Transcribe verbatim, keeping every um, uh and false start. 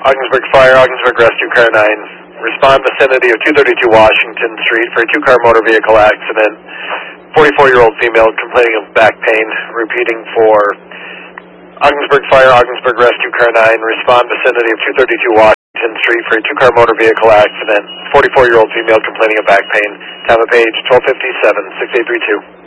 Ogdensburg Fire, Ogdensburg Rescue Car nine. Respond vicinity of two thirty-two Washington Street for a two-car motor vehicle accident. forty-four-year-old female complaining of back pain. Repeating for Ogdensburg Fire, Ogdensburg Rescue Car nine. Respond vicinity of two thirty-two Washington Street for a two-car motor vehicle accident. forty-four-year-old female complaining of back pain. Time of page twelve fifty-seven, six eight three two.